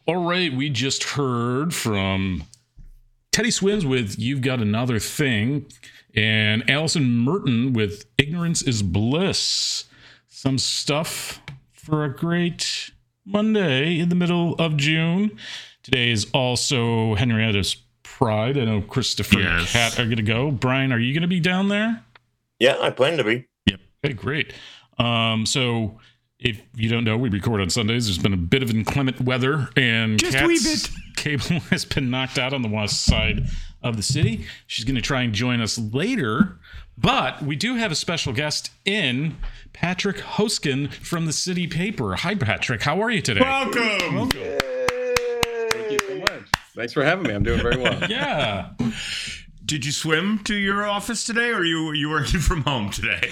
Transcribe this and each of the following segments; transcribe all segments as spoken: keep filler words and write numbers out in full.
All right, we just heard from Teddy Swims with You've Got Another Thing and Allison Merton with Ignorance is Bliss. Some stuff for a great Monday in the middle of June. Today is also Henrietta's Pride. I know Christopher yes. and Kat are going to go. Brian, are you going to be down there? Yeah, I plan to be. Yep. Okay, great. Um, so... If you don't know, we record on Sundays. There's been a bit of inclement weather, and Just a wee bit. Cable has been knocked out on the west side of the city. She's going to try and join us later, but we do have a special guest in, Patrick Hoskin from the City Paper. Hi, Patrick. How are you today? Welcome. Welcome. Thank you so much. Thanks for having me. I'm doing very well. Yeah. Did you swim to your office today, or you you working from home today?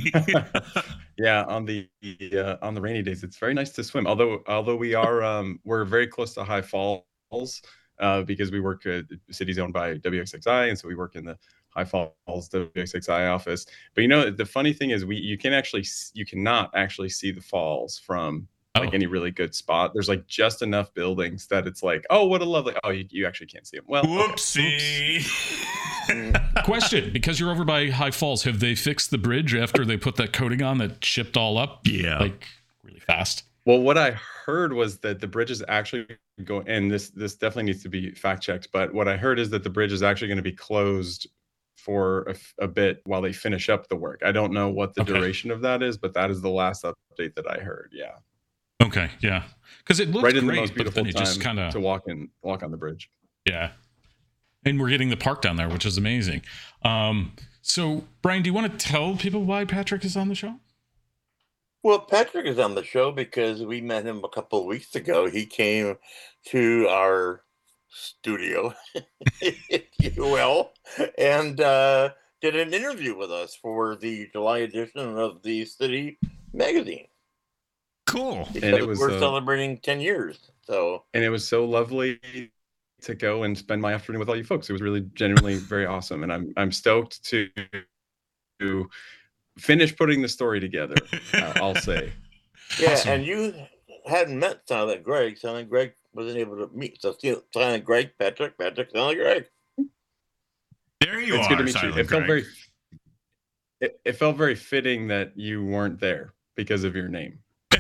Yeah, on the uh, on the rainy days, it's very nice to swim. Although although we are um, we're very close to High Falls uh, because we work at the city's owned by W X X I, and so we work in the High Falls W X X I office. But you know, the funny thing is, we you can actually you cannot actually see the falls from like oh. any really good spot. There's like just enough buildings that it's like, oh, what a lovely. Oh, you, you actually can't see them. Well, whoopsie. Okay. Question, because you're over by High Falls, have they fixed the bridge after they put that coating on that shipped all up? Yeah. Like really fast? Well, what I heard was that the bridge is actually going, and this this definitely needs to be fact checked, but what I heard is that the bridge is actually going to be closed for a, a bit while they finish up the work. I don't know what the okay. duration of that is, but that is the last update that I heard. Yeah. Okay. Yeah. Because it looks right in great, the most beautiful but then it time just kind of to walk in, walk on the bridge. Yeah. And we're getting the park down there, which is amazing. Um, so, Brian, do you want to tell people why Patrick is on the show? Well, Patrick is on the show because we met him a couple of weeks ago. He came to our studio, if you will, and uh, did an interview with us for the July edition of the City magazine. Cool. Because and it was, we're uh, celebrating ten years. So, and it was so lovely to go and spend my afternoon with all you folks. It was really genuinely very awesome, and I'm I'm stoked to to finish putting the story together. Uh, I'll say. Yeah, Awesome. And you hadn't met Silent Greg. Silent Greg wasn't able to meet. So Silent Greg, Patrick, Patrick, Silent Greg. There you it's are. Good to meet Silent you. It Greg. felt very. It, it felt very fitting that you weren't there because of your name.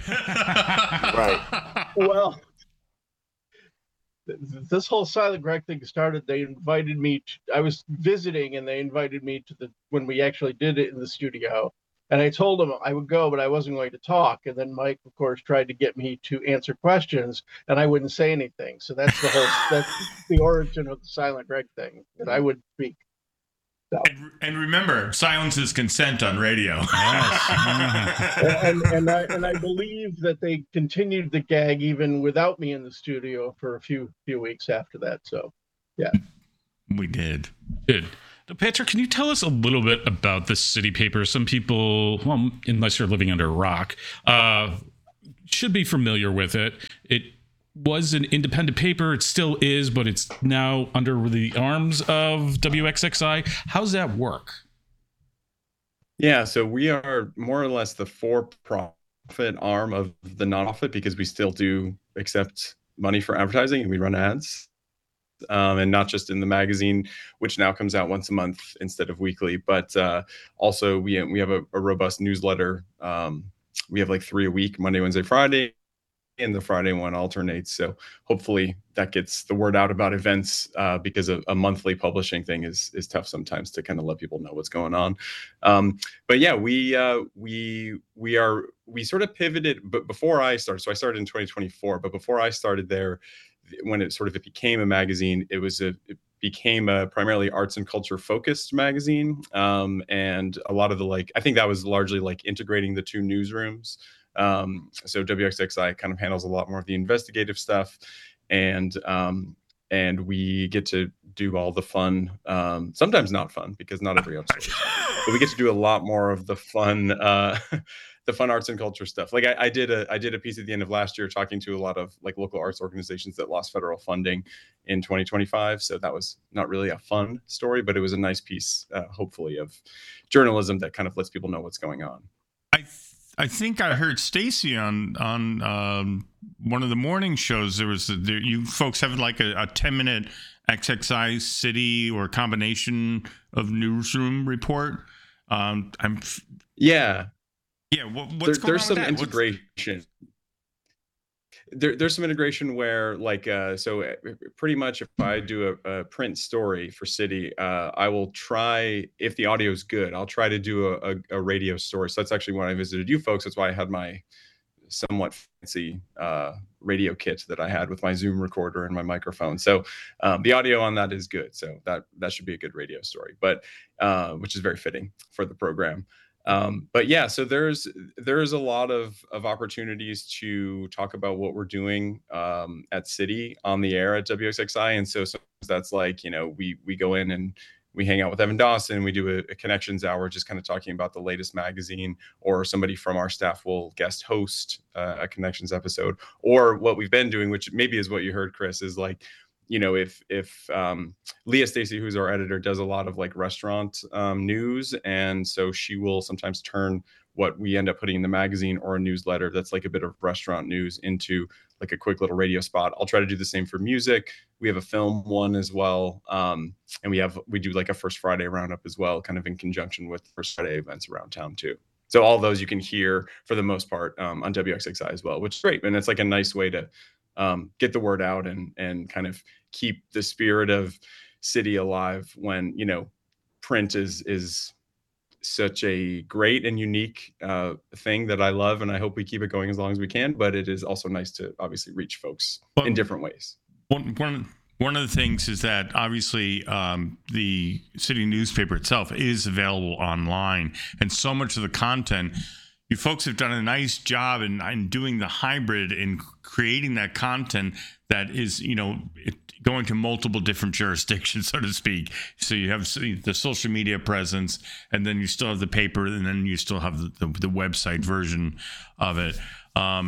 Right. Well, this whole Silent Greg thing started. They invited me to, I was visiting and they invited me to the, when we actually did it in the studio. And I told them I would go, but I wasn't going to talk. And then Mike, of course, tried to get me to answer questions and I wouldn't say anything. So that's the whole, that's the origin of the Silent Greg thing, that I would speak. So. And, and remember, silence is consent on radio. Yes. and, and, I, and I believe that they continued the gag even without me in the studio for a few few weeks after that. So, yeah. We did. Good. Now, Patrick, can you tell us a little bit about the City Paper? Some people, well, unless you're living under a rock, uh, should be familiar with it. It was an independent paper. It still is, but it's now under the arms of W X X I. How's that work? Yeah, so we are more or less the for-profit arm of the nonprofit because we still do accept money for advertising and we run ads. Um, and not just in the magazine, which now comes out once a month instead of weekly, but uh, also we we have a, a robust newsletter. Um, we have like three a week, Monday, Wednesday, Friday, and the Friday one alternates. So hopefully that gets the word out about events uh, because a, a monthly publishing thing is is tough sometimes to kind of let people know what's going on. Um, but yeah, we uh, we we are we sort of pivoted. But before I started, so I started in twenty twenty-four. But before I started there, when it sort of it became a magazine, it was a it became a primarily arts and culture focused magazine. Um, and a lot of the like I think that was largely like integrating the two newsrooms. Um, so W X X I kind of handles a lot more of the investigative stuff, and um, and we get to do all the fun, um, sometimes not fun because not every episode, but we get to do a lot more of the fun, uh, the fun arts and culture stuff. Like I, I did a I did a piece at the end of last year talking to a lot of like local arts organizations that lost federal funding in twenty twenty-five. So that was not really a fun story, but it was a nice piece, uh, hopefully, of journalism that kind of lets people know what's going on. I I think I heard Stacy on on um, one of the morning shows. There was a, there, you folks have like a, a ten minute X X I city or combination of newsroom report. Um, I'm Yeah. Yeah. What, what's there, going there's on some with that? integration. What's... There, there's some integration where, like, uh, so pretty much if I do a, a print story for City, uh, I will try, if the audio is good, I'll try to do a, a, a radio story. So that's actually when I visited you folks. That's why I had my somewhat fancy uh, radio kit that I had with my Zoom recorder and my microphone. So um, the audio on that is good. So that that should be a good radio story, but uh, which is very fitting for the program. Um, but yeah, so there's there's a lot of of opportunities to talk about what we're doing um, at City on the air at W X X I, and so sometimes that's like, you know, we we go in and we hang out with Evan Dawson, we do a, a connections hour, just kind of talking about the latest magazine, or somebody from our staff will guest host uh, a connections episode, or what we've been doing, which maybe is what you heard, Chris, is like, you know, if if um, Leah Stacy, who's our editor, does a lot of like restaurant um, news, and so she will sometimes turn what we end up putting in the magazine or a newsletter that's like a bit of restaurant news into like a quick little radio spot. I'll try to do the same for music. We have a film one as well, um, and we have we do like a First Friday roundup as well, kind of in conjunction with First Friday events around town too. So all those you can hear for the most part um, on W X X I as well, which is great, and it's like a nice way to Um, get the word out and and kind of keep the spirit of City alive when, you know, print is is such a great and unique uh, thing that I love, and I hope we keep it going as long as we can. But it is also nice to obviously reach folks well, in different ways. One one one of the things is that obviously um, the City newspaper itself is available online, and so much of the content. You folks have done a nice job in, in doing the hybrid in creating that content that is, you know, it, going to multiple different jurisdictions, so to speak. So you have the social media presence, and then you still have the paper, and then you still have the, the, the website version of it. Um,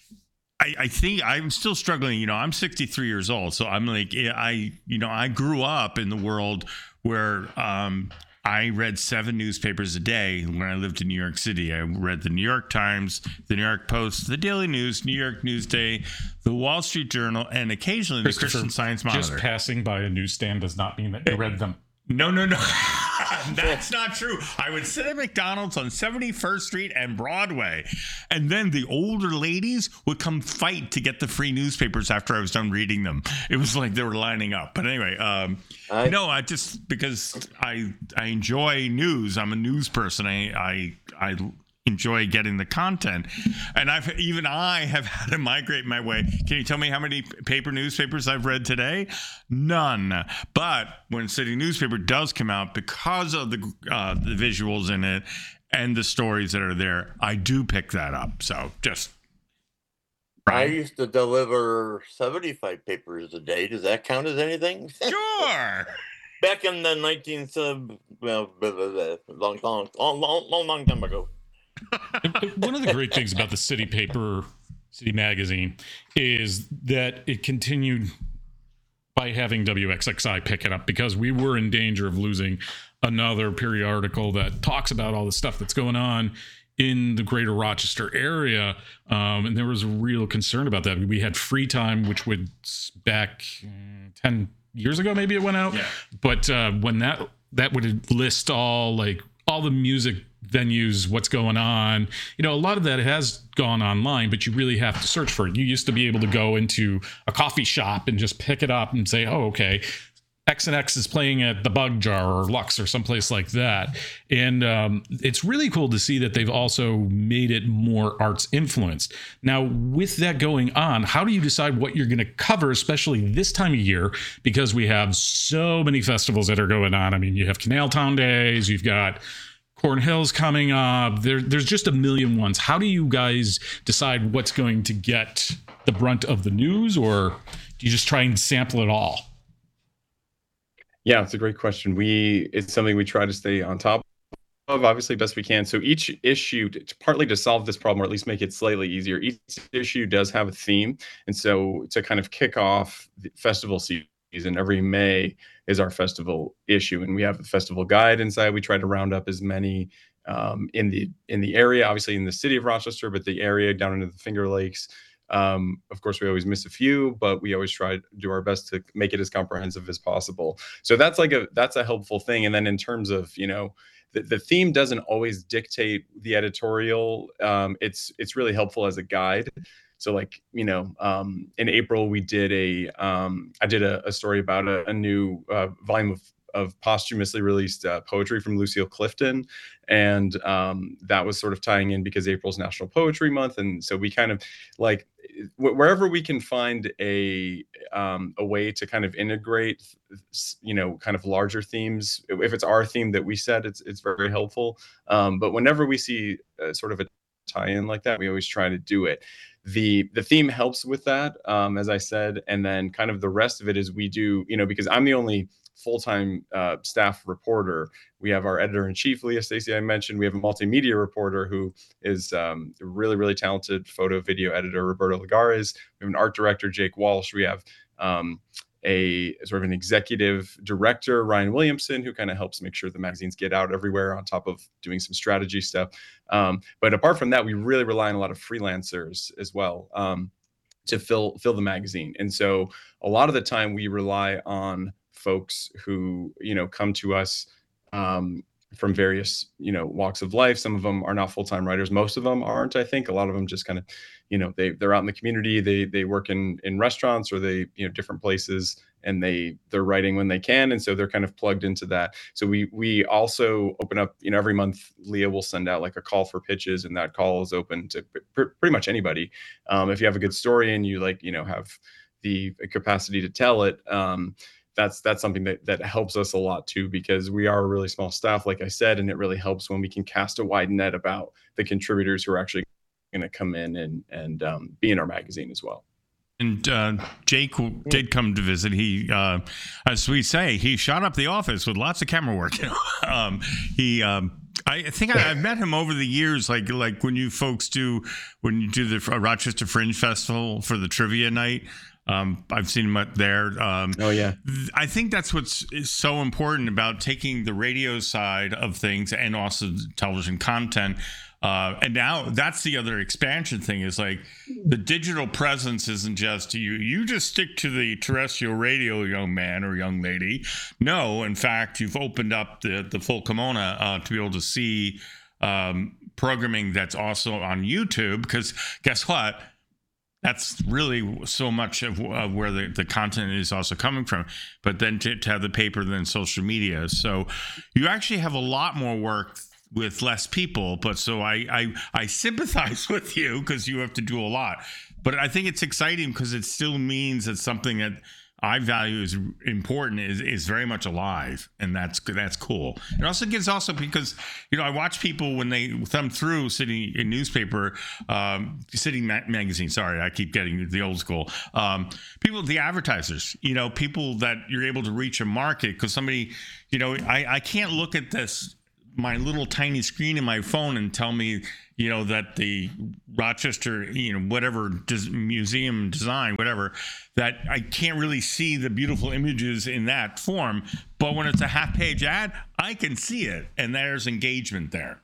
I, I think I'm still struggling. You know, I'm sixty-three years old, so I'm like, I, you know, I grew up in the world where um, I read seven newspapers a day when I lived in New York City. I read the New York Times, the New York Post, the Daily News, New York Newsday, the Wall Street Journal, and occasionally the Christian Science Monitor. Just passing by a newsstand does not mean that you read them. No, no, no. That's not true. I would sit at McDonald's on seventy-first Street and Broadway, and then the older ladies would come fight to get the free newspapers after I was done reading them. It was like they were lining up. But anyway, um, I, no, I just because I I enjoy news. I'm a news person. I I I enjoy getting the content, and I've even I have had to migrate my way. Can you tell me how many paper newspapers I've read today? None. But when City newspaper does come out, because of the uh, the visuals in it and the stories that are there, I do pick that up. So just right. I used to deliver seventy-five papers a day. Does that count as anything? Sure. Back in the nineteen sub, well, long, long, long, long, long, long time ago. One of the great things about the City paper, City magazine, is that it continued by having W X X I pick it up, because we were in danger of losing another periodical that talks about all the stuff that's going on in the greater Rochester area. Um, and there was a real concern about that. We had Free Time, which would back ten years ago, maybe it went out. Yeah. But uh, when that, that would list all like all the music venues, what's going on, you know, a lot of that has gone online, but you really have to search for it. You used to be able to go into a coffee shop and just pick it up and say, oh, okay, X and X is playing at the Bug Jar or Lux or someplace like that. And um, it's really cool to see that they've also made it more arts influenced. Now, with that going on, how do you decide what you're going to cover, especially this time of year? Because we have so many festivals that are going on. I mean, you have Canal Town Days, you've got Cornhill's coming up. There, there's just a million ones. How do you guys decide what's going to get the brunt of the news, or do you just try and sample it all? Yeah, it's a great question. We it's something we try to stay on top of, obviously, best we can. So each issue, to, partly to solve this problem, or at least make it slightly easier, each issue does have a theme. And so to kind of kick off the festival season, every May is our festival issue, and we have a festival guide inside. We try to round up as many um, in the in the area, obviously in the city of Rochester, but the area down into the Finger Lakes. Um, of course, we always miss a few, but we always try to do our best to make it as comprehensive as possible. So that's like a that's a helpful thing. And then in terms of, you know, the, the theme doesn't always dictate the editorial. Um, it's it's really helpful as a guide. So like, you know, um, in April, we did a um, I did a, a story about a, a new uh, volume of of posthumously released uh, poetry from Lucille Clifton. And um, that was sort of tying in because April's National Poetry Month. And so we kind of like, wherever we can find a um, a way to kind of integrate, you know, kind of larger themes. If it's our theme that we set, it's it's very helpful. Um, but whenever we see uh, sort of a tie-in like that, we always try to do it. The the theme helps with that, um, as I said, and then kind of the rest of it is we do, you know, because I'm the only full-time uh, staff reporter. We have our editor-in-chief, Leah Stacy, I mentioned. We have a multimedia reporter who is um, a really, really talented photo video editor, Roberto Lagares. We have an art director, Jake Walsh. We have um, a sort of an executive director, Ryan Williamson, who kind of helps make sure the magazines get out everywhere on top of doing some strategy stuff. Um, but apart from that, we really rely on a lot of freelancers as well um, to fill fill the magazine. And so a lot of the time we rely on folks who, you know, come to us um, from various, you know, walks of life. Some of them are not full-time writers. Most of them aren't, I think. A lot of them just kind of, you know, they, they're out in the community. They they work in, in restaurants or they, you know, different places, and they, they're writing when they can. And so they're kind of plugged into that. So we we also open up, you know, every month, Leah will send out like a call for pitches, and that call is open to pr- pretty much anybody. Um, if you have a good story and you like, you know, have the capacity to tell it, um, that's that's something that that helps us a lot too, because we are a really small staff, like I said, and it really helps when we can cast a wide net about the contributors who are actually going to come in and and um, be in our magazine as well. And uh, Jake did come to visit. He, uh, as we say, he shot up the office with lots of camera work. um, he, um, I think I, I've met him over the years, like like when you folks do when you do the uh, Rochester Fringe Festival for the trivia night. Um, I've seen him up there. Um, oh yeah. I think that's what's is so important about taking the radio side of things and also television content. Uh, and now that's the other expansion thing is like the digital presence isn't just you. You just stick to the terrestrial radio, young man or young lady. No, in fact, you've opened up the, the full kimono uh, to be able to see um, programming that's also on YouTube. Because guess what? That's really so much of uh, where the, the content is also coming from. But then to, to have the paper, then social media. So you actually have a lot more work with less people. But so I I, I sympathize with you because you have to do a lot. But I think it's exciting because it still means that something that I value is important is is very much alive, and that's that's cool. It also gives also because you know I watch people when they thumb through City newspaper, um, City ma- magazine. Sorry, I keep getting the old school um, people, the advertisers. You know, people that you're able to reach a market because somebody, you know, I I can't look at this my little tiny screen in my phone and tell me, you know, that the Rochester, you know, whatever des- museum design, whatever, that I can't really see the beautiful images in that form. But when it's a half page ad, I can see it. And there's engagement there.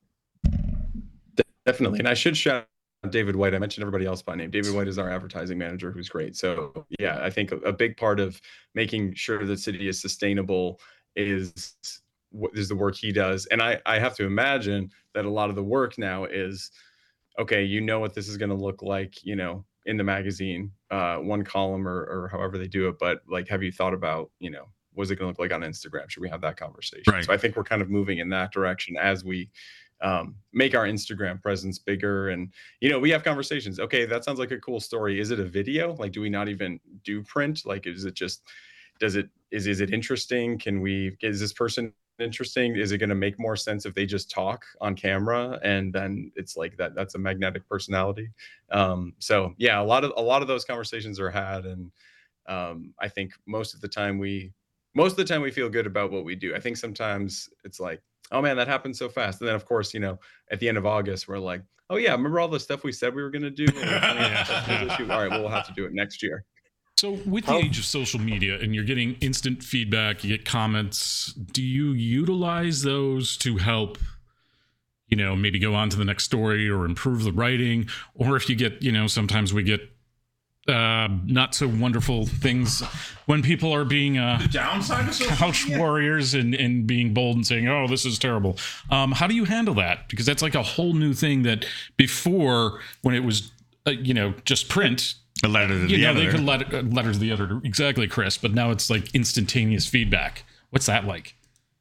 Definitely. And I should shout out David White. I mentioned everybody else by name. David White is our advertising manager, who's great. So yeah, I think a, a big part of making sure the city is sustainable is what is the work he does. And I, I have to imagine that a lot of the work now is, okay, you know what this is going to look like, you know, in the magazine, uh, one column or, or however they do it. But like, have you thought about, you know, what's it going to look like on Instagram? Should we have that conversation? Right. So I think we're kind of moving in that direction as we um, make our Instagram presence bigger. And, you know, we have conversations. Okay, that sounds like a cool story. Is it a video? Like, do we not even do print? Like, is it just, does it, is, is it interesting? Can we, is this person interesting? Is it going to make more sense if they just talk on camera and then it's like that that's a magnetic personality? Um so yeah, a lot of a lot of those conversations are had, and um I think most of the time we most of the time we feel good about what we do. I think sometimes it's like, oh man, that happened so fast, and then of course, you know, at the end of August we're like, oh yeah, remember all the stuff we said we were going to do? All right, well, we'll have to do it next year. So with the age of social media and you're getting instant feedback, you get comments, do you utilize those to help you know, maybe go on to the next story or improve the writing. Or if you get, you know, sometimes we get uh, not so wonderful things when people are being uh, The downside of social couch media? warriors and, and being bold and saying, oh, this is terrible. Um, how do you handle that? Because that's like a whole new thing that before, when it was, uh, you know, just print, A letter to you the know, editor. they could let uh, letter to the editor. Exactly, Chris. But now it's like instantaneous feedback. What's that like?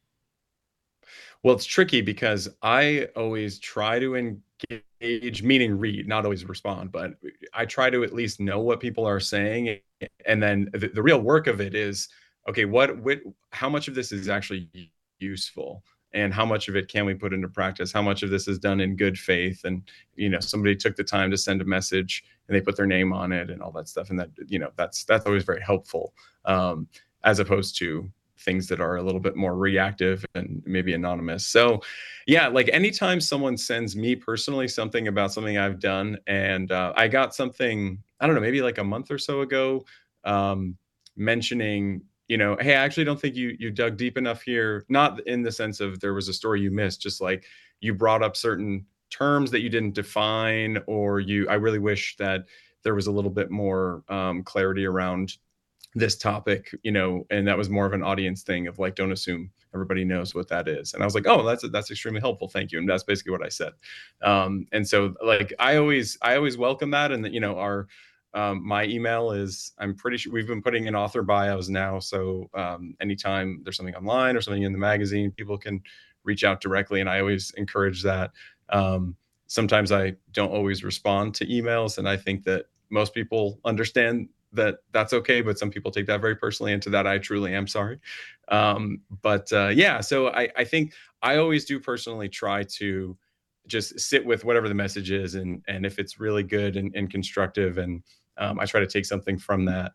Well, it's tricky because I always try to engage, meaning read, not always respond, but I try to at least know what people are saying. And then the, the real work of it is, okay, what, what, how much of this is actually useful? And how much of it can we put into practice? How much of this is done in good faith? And, you know, somebody took the time to send a message and they put their name on it and all that stuff. And that, you know, that's, that's always very helpful, um, as opposed to things that are a little bit more reactive and maybe anonymous. So yeah, like anytime someone sends me personally something about something I've done, and uh, I got something, I don't know, maybe like a month or so ago, um, mentioning, you know, hey, I actually don't think you you dug deep enough here. Not in the sense of there was a story you missed, just like you brought up certain terms that you didn't define, or you, I really wish that there was a little bit more um, clarity around this topic, you know, and that was more of an audience thing of like, don't assume everybody knows what that is. And I was like, oh, that's that's extremely helpful. Thank you. And that's basically what I said. Um, and so like, I always, I always welcome that. And, you know, our, um, my email is, I'm pretty sure we've been putting in author bios now. So um, anytime there's something online or something in the magazine, people can reach out directly. And I always encourage that. Um, sometimes I don't always respond to emails. And I think that most people understand that that's okay, but some people take that very personally, and to that I truly am sorry. Um, but uh, yeah, so I, I think I always do personally try to just sit with whatever the message is, and and if it's really good and, and constructive, and um, I try to take something from that.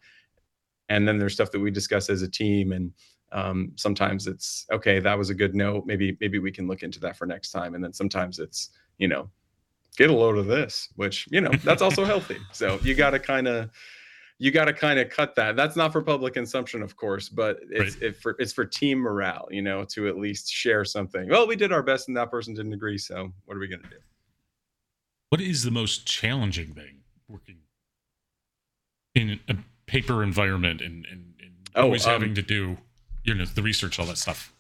And then there's stuff that we discuss as a team, and um, sometimes it's okay, that was a good note. Maybe maybe we can look into that for next time. And then sometimes it's, you know, get a load of this, which, you know, that's also healthy. So you got to kind of you got to kind of cut that. That's not for public consumption, of course, but it's Right. it for it's for team morale, you know, to at least share something. Well, we did our best and that person didn't agree, so what are we going to do? What is the most challenging thing working in a paper environment and, and, and Oh, always um, having to do, you know, the research, all that stuff?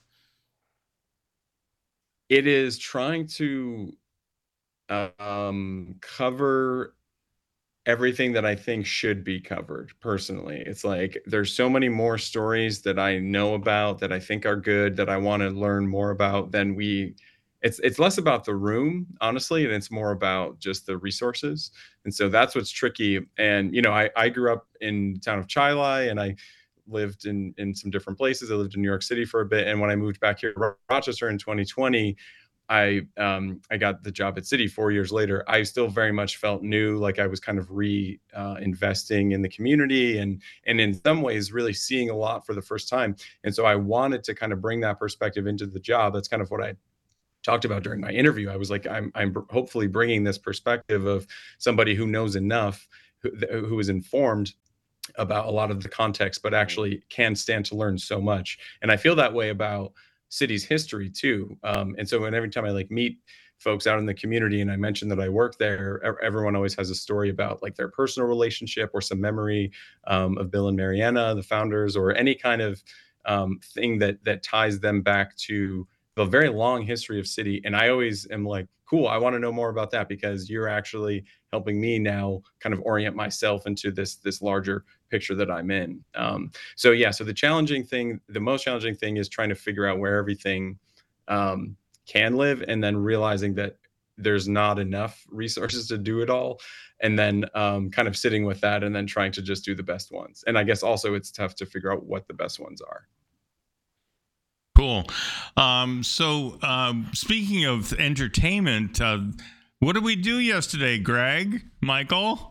It is trying to um, cover everything that I think should be covered personally. It's like there's so many more stories that I know about that I think are good that I want to learn more about than we it's it's less about the room, honestly, and it's more about just the resources. And so that's what's tricky. And you know, I I grew up in the town of Chilai, and I lived in in some different places. I lived in New York City for a bit, and when I moved back here to Rochester in twenty twenty, I um, I got the job at City four years later. I still very much felt new, like I was kind of re uh, investing in the community, and and in some ways really seeing a lot for the first time. And so I wanted to kind of bring that perspective into the job. That's kind of what I talked about during my interview. I was like, I'm I'm hopefully bringing this perspective of somebody who knows enough, who, who is informed about a lot of the context, but actually can stand to learn so much. And I feel that way about City's history too. Um, and so when every time I like meet folks out in the community and I mention that I work there, everyone always has a story about like their personal relationship or some memory um, of Bill and Mariana, the founders, or any kind of um, thing that that ties them back to the very long history of City. And I always am like, cool, I want to know more about that because you're actually helping me now kind of orient myself into this this larger picture that I'm in. Um, so yeah, so the challenging thing, the most challenging thing is trying to figure out where everything um, can live, and then realizing that there's not enough resources to do it all, and then um, kind of sitting with that and then trying to just do the best ones. And I guess also it's tough to figure out what the best ones are. Cool. Um, so um, speaking of entertainment, uh, what did we do yesterday, Greg? Michael?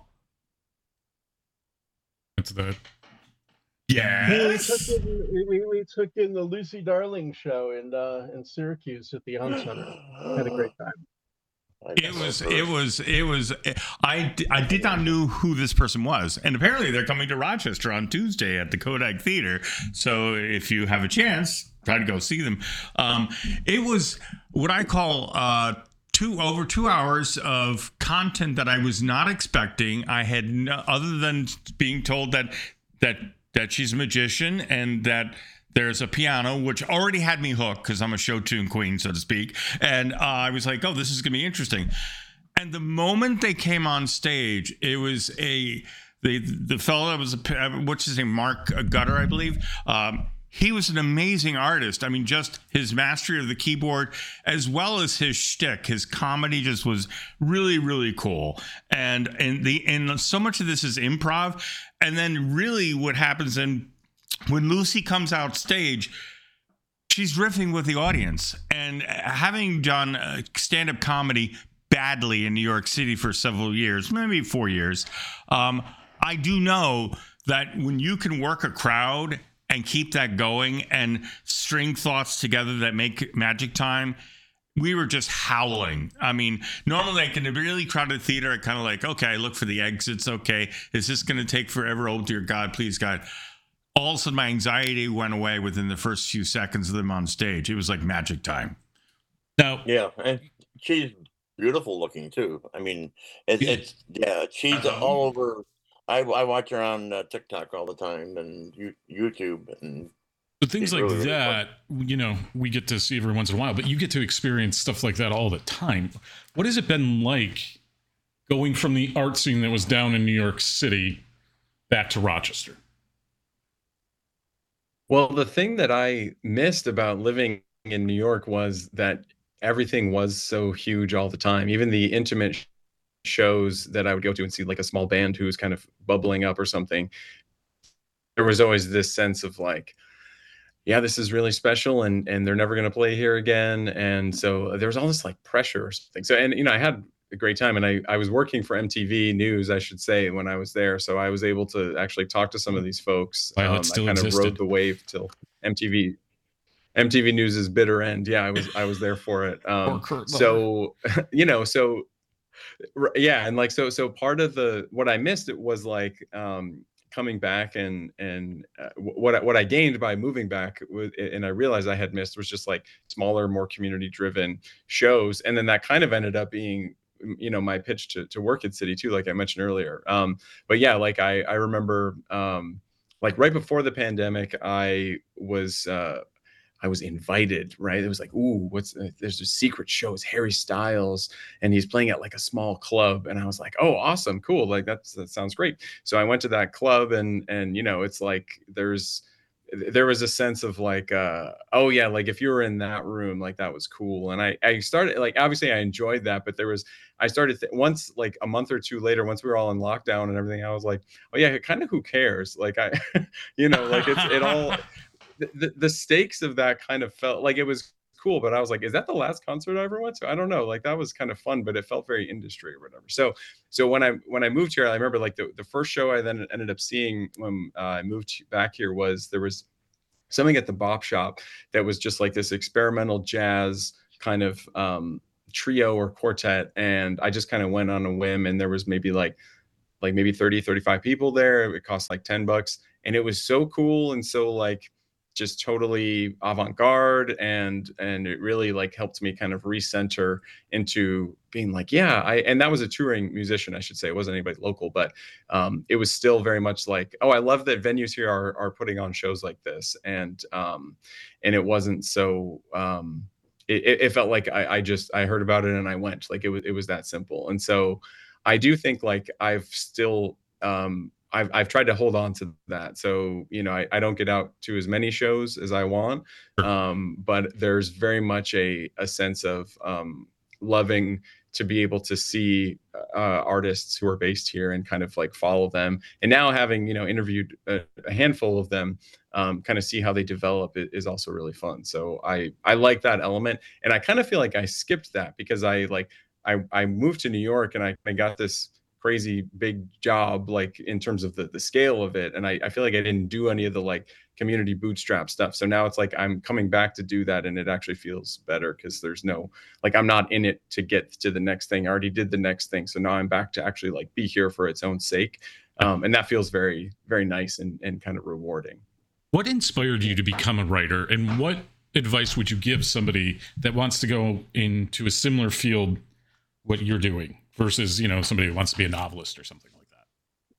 That's the Hey, we, took Yes. in, we, we, we took in the Lucy Darling show in uh, in Syracuse at the On Center. Had a great time. It was, it was, it was, I, I did not know who this person was. And apparently they're coming to Rochester on Tuesday at the Kodak Theater. So if you have a chance, try to go see them. Um, it was what I call uh, two over two hours of content that I was not expecting. I had no, other than being told that that that she's a magician and that there's a piano, which already had me hooked because I'm a show tune queen, so to speak. And uh, I was like, oh, this is going to be interesting. And the moment they came on stage, it was a the the fellow that was a, what's his name, Mark Gutter, I believe. Um, he was an amazing artist. I mean, just his mastery of the keyboard, as well as his shtick, his comedy, just was really, really cool. And and the and so much of this is improv. And then really, what happens in when Lucy comes out stage, she's riffing with the audience. And having done uh, stand-up comedy badly in New York City for several years, maybe four years, um, I do know that when you can work a crowd and keep that going and string thoughts together that make magic time, we were just howling. I mean, normally like in a really crowded theater, I kind of like, okay, I look for the exits. Okay, is this going to take forever? Oh, dear God, please, God. All of a sudden, my anxiety went away within the first few seconds of them on stage. It was like magic time. Now, Yeah, and she's beautiful looking too. I mean, it, Yeah. it's yeah, she's Uh-huh. all over. I, I watch her on uh, TikTok all the time and you, YouTube, and but things It's like really, really that, you know, we get to see every once in a while, but you get to experience stuff like that all the time. What has it been like going from the art scene that was down in New York City back to Rochester? Well, the thing that I missed about living in New York was that everything was so huge all the time. Even the intimate sh- shows that I would go to and see like a small band who was kind of bubbling up or something, there was always this sense of like, yeah, this is really special and and they're never going to play here again. And so there was all this like pressure or something. So, and you know, I had a great time, and I, I was working for M T V News, I should say, when I was there. So I was able to actually talk to some of these folks. While it Um, I still kind of existed. rode the wave till M T V M T V News's bitter end. Yeah, I was I was there for it. Um, Kurt so you know, so r- yeah, and like so so part of the what I missed, it was like um, coming back, and and uh, wh- what I- what I gained by moving back was, and I realized I had missed, was just like smaller, more community driven shows, and then that kind of ended up being, you know, my pitch to to work at City too, like I mentioned earlier. Um, but yeah, like I I remember um, like right before the pandemic, I was. Uh, I was invited, right? It was like, ooh, what's uh, there's a secret show. It's Harry Styles, and he's playing at like a small club. And I was like, oh, awesome, cool. Like that's that sounds great. So I went to that club, and and you know, it's like there's there was a sense of like, uh, oh yeah, like if you were in that room, like that was cool. And I I started like obviously I enjoyed that, but there was I started th- once like a month or two later, once we were all in lockdown and everything, I was like, oh yeah, kind of who cares? Like I, you know, like it's it all. The, the stakes of that kind of felt like it was cool, but I was like, is that the last concert I ever went to? I don't know. Like that was kind of fun, but it felt very industry or whatever. So, so when I when I moved here, I remember like the, the first show I then ended up seeing when uh, I moved back here was there was something at the Bop Shop that was just like this experimental jazz kind of um, trio or quartet, and I just kind of went on a whim, and there was maybe like like maybe thirty, thirty-five people there. It cost like ten bucks, and it was so cool and so like just totally avant-garde, and and it really like helped me kind of recenter into being like, yeah, I and that was a touring musician, I should say. It wasn't anybody local, but um it was still very much like, oh, I love that venues here are are putting on shows like this. And um and it wasn't so um it, it felt like I, I just I heard about it and I went. Like it was it was that simple. And so I do think like I've still um I've I've tried to hold on to that. So, you know, I, I don't get out to as many shows as I want. Um, but there's very much a a sense of um loving to be able to see uh, artists who are based here and kind of like follow them. And now having, you know, interviewed a, a handful of them, um, kind of see how they develop is, is also really fun. So I I like that element. And I kind of feel like I skipped that because I like I I moved to New York, and I, I got this crazy big job, like in terms of the the scale of it. And I, I feel like I didn't do any of the like community bootstrap stuff. So now it's like I'm coming back to do that, and it actually feels better because there's no, like I'm not in it to get to the next thing. I already did the next thing. So now I'm back to actually like be here for its own sake. Um, and that feels very, very nice and, and kind of rewarding. What inspired you to become a writer, and what advice would you give somebody that wants to go into a similar field what you're doing versus, you know, somebody who wants to be a novelist or something like that?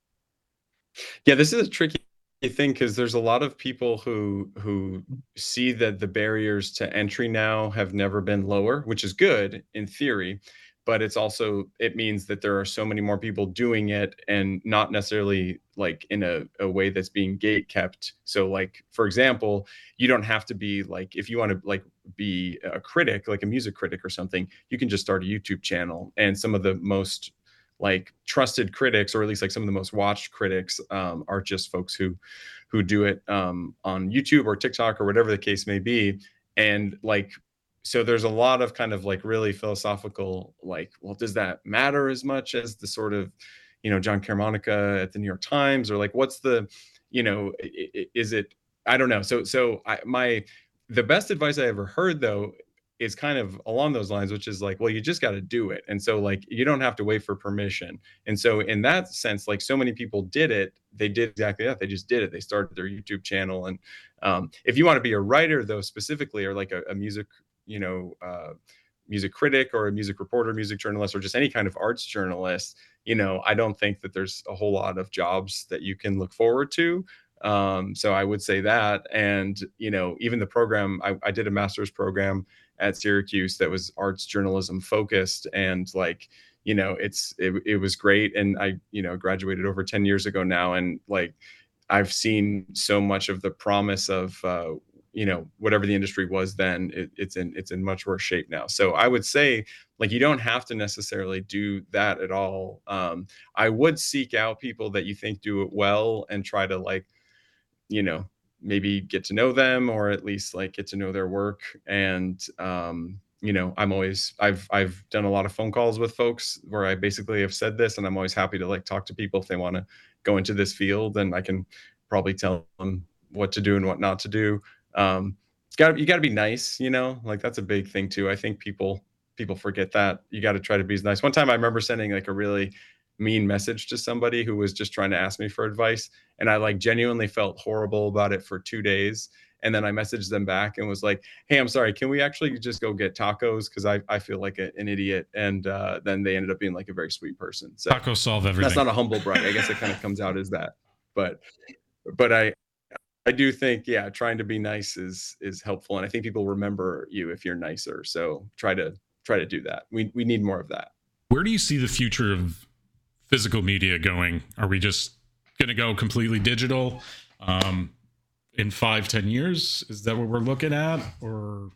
Yeah, this is a tricky thing because there's a lot of people who who see that the barriers to entry now have never been lower, which is good in theory, but it's also it means that there are so many more people doing it and not necessarily like in a, a way that's being gate kept. So like for example, you don't have to be like if you want to like be a critic, like a music critic or something, you can just start a YouTube channel. And some of the most like trusted critics, or at least like some of the most watched critics, um, are just folks who who do it um, on YouTube or TikTok or whatever the case may be. And like, so there's a lot of kind of like really philosophical, like, well, does that matter as much as the sort of, you know, John Carmonica at the New York Times, or like, what's the, you know, is it, I don't know. So, so I, my, the best advice I ever heard though is kind of along those lines, which is like, well, you just got to do it. And so like, you don't have to wait for permission. And so in that sense, like so many people did it, they did exactly that. They just did it. They started their YouTube channel. And um, if you want to be a writer though, specifically, or like a, a music, you know, uh, music critic or a music reporter, music journalist, or just any kind of arts journalist, you know, I don't think that there's a whole lot of jobs that you can look forward to. Um, so I would say that. And, you know, even the program, I, I did a master's program at Syracuse that was arts journalism focused. And like, you know, it's, it, it was great. And I, you know, graduated over ten years ago now. And like, I've seen so much of the promise of, uh, you know, whatever the industry was then, it, it's in, it's in much worse shape now. So I would say like, you don't have to necessarily do that at all. Um, I would seek out people that you think do it well and try to like, you know, maybe get to know them, or at least like get to know their work. And, um, you know, I'm always, I've, I've done a lot of phone calls with folks where I basically have said this, and I'm always happy to like talk to people if they want to go into this field, and I can probably tell them what to do and what not to do. Um, it's gotta, you gotta be nice, you know, like that's a big thing too. I think people, people forget that you got to try to be nice. One time I remember sending like a really mean message to somebody who was just trying to ask me for advice, and I like genuinely felt horrible about it for two days. And then I messaged them back and was like, hey, I'm sorry, can we actually just go get tacos, because I, I feel like a, an idiot. And uh, then they ended up being like a very sweet person. So Tacos solve everything. That's not a humble brag. I guess it kind of comes out as that. But but I I do think, yeah, trying to be nice is is helpful. And I think people remember you if you're nicer. So try to try to do that. We we need more of that. Where do you see the future of physical media going? Are we just going to go completely digital um, in five, ten years? Is that what we're looking at? Or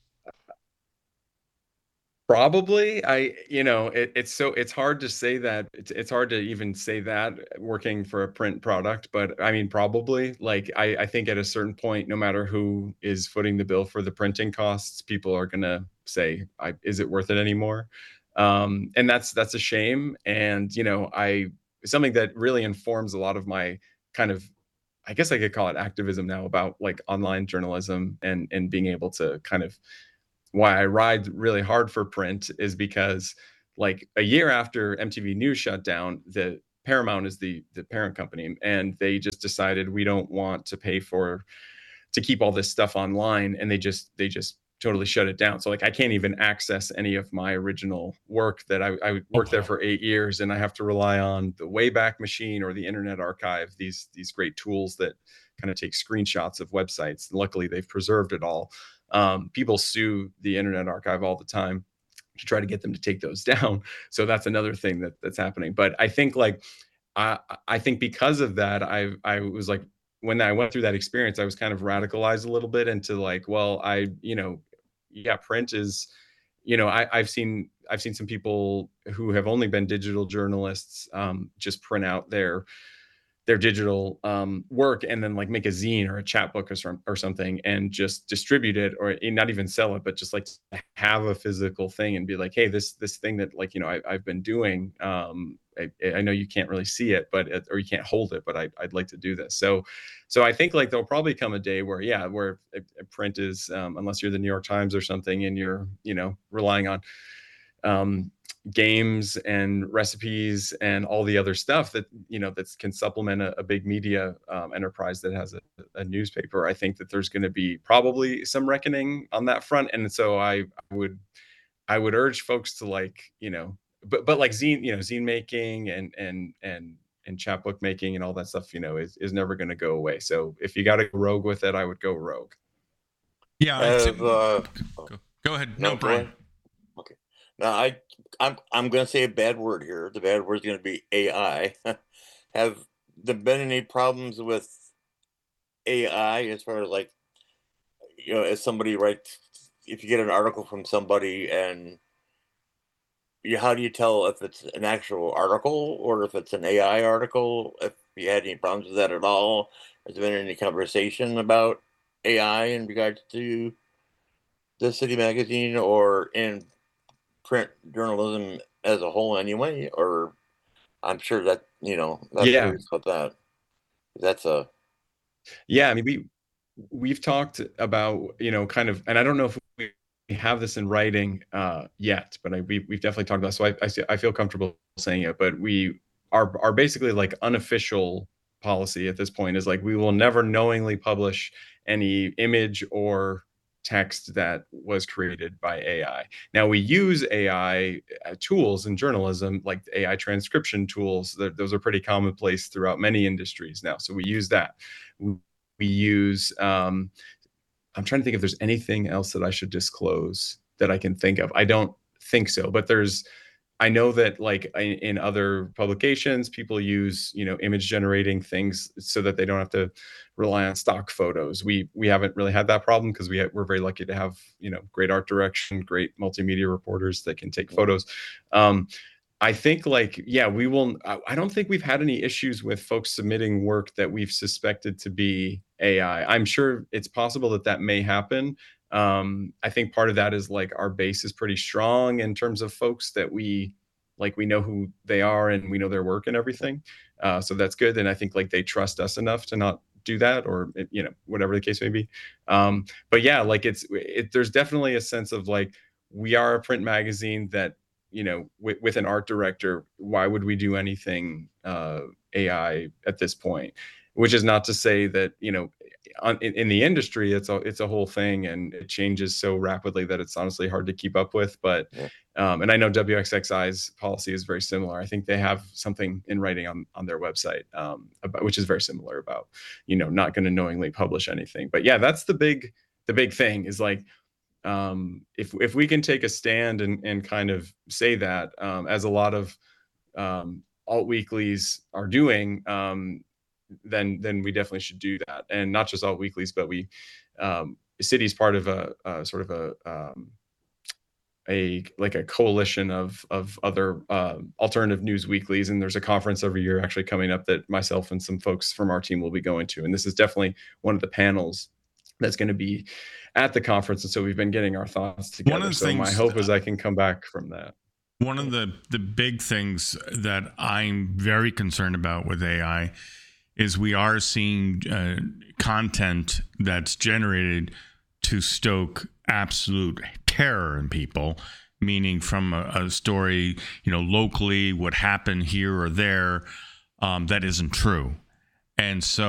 probably, I, you know, it, it's so, it's hard to say that. It's, it's hard to even say that working for a print product, but I mean, probably like, I, I think at a certain point, no matter who is footing the bill for the printing costs, people are going to say, I, is it worth it anymore? Um, and that's, that's a shame. And, you know, I, something that really informs a lot of my kind of, I guess I could call it activism now about like online journalism, and, and being able to kind of, why I ride really hard for print is because like a year after M T V News shut down, the Paramount is the, the parent company, and they just decided we don't want to pay for, to keep all this stuff online. And they just, they just totally shut it down. So like, I can't even access any of my original work that I, I worked there for eight years. And I have to rely on the Wayback Machine or the Internet Archive, these, these great tools that kind of take screenshots of websites. And luckily they've preserved it all. Um, people sue the Internet Archive all the time to try to get them to take those down. So that's another thing that that's happening. But I think like, I, I think because of that, I, I was like, when I went through that experience, I was kind of radicalized a little bit into like, well, I, you know, yeah, print is, you know, I, I've seen, I've seen some people who have only been digital journalists um, just print out their, their digital um, work and then like make a zine or a chapbook or, some, or something and just distribute it, or not even sell it, but just like have a physical thing and be like, hey, this, this thing that like, you know, I, I've been doing, um, I, I know you can't really see it, but, or you can't hold it, but I, I'd like to do this. So, so I think like there'll probably come a day where, yeah, where a, a print is, um, unless you're the New York Times or something and you're, you know, relying on, um, games and recipes and all the other stuff that, you know, that can supplement a, a big media um, enterprise that has a, a newspaper. I think that there's going to be probably some reckoning on that front. And so I would, I would urge folks to like, you know, but but like zine, you know, zine making and and and and chapbook making and all that stuff, you know, is is never going to go away. So if you got to go rogue with it, I would go rogue. Yeah. I Have, think- uh, go, go ahead. no, No, go Brian. ahead. Okay. Now I I'm I'm going to say a bad word here. The bad word is going to be A I. Have there been any problems with A I as far as like, you know, as somebody writes, if you get an article from somebody and you, how do you tell if it's an actual article or if it's an A I article? If you had any problems with that at all? Has there been any conversation about A I in regards to the City Magazine or in print journalism as a whole anyway? Or I'm sure that, you know, I'm Yeah. curious about that. That's a, Yeah, I mean, we we've talked about, you know, kind of, and I don't know if we have this in writing uh, yet, but I, we, we've definitely talked about it. So I, I, I feel comfortable saying it, but we are, are basically like unofficial policy at this point is like, we will never knowingly publish any image or text that was created by A I. Now we use A I tools in journalism, like A I transcription tools. Those are pretty commonplace throughout many industries now. So we use that. We use, um, I'm trying to think if there's anything else that I should disclose that I can think of. I don't think so, but there's, I know that like in, in other publications, people use, you know, image generating things so that they don't have to rely on stock photos. We we haven't really had that problem because we ha- we're very lucky to have, you know, great art direction, great multimedia reporters that can take photos. Um, I think like, yeah, we will, I don't think we've had any issues with folks submitting work that we've suspected to be A I. I'm sure it's possible that that may happen. Um, I think part of that is like our base is pretty strong in terms of folks that we, like we know who they are and we know their work and everything. Uh, so that's good. And I think like they trust us enough to not do that or, you know, whatever the case may be. Um, but yeah, like it's, it, there's definitely a sense of like, we are a print magazine that, you know, with, with an art director, why would we do anything uh, A I at this point? Which is not to say that, you know, on, in, in the industry, it's a it's a whole thing and it changes so rapidly that it's honestly hard to keep up with. But Yeah. um, and I know W X X I's policy is very similar. I think they have something in writing on on their website, um, about, which is very similar about, you know, not going to knowingly publish anything. But yeah, that's the big the big thing is like, um, if if we can take a stand and and kind of say that, um, as a lot of um, alt weeklies are doing, um, then then we definitely should do that. And not just alt weeklies, but we um, City's part of a, a sort of a um, a like a coalition of of other uh, alternative news weeklies, and there's a conference every year actually coming up that myself and some folks from our team will be going to, and this is definitely one of the panels that's going to be at the conference. And so we've been getting our thoughts together. One of the so my things hope that- is I can come back from that. One of the, the big things that I'm very concerned about with A I is we are seeing uh, content that's generated to stoke absolute terror in people, meaning from a, a story, you know, locally, what happened here or there, um, that isn't true. And so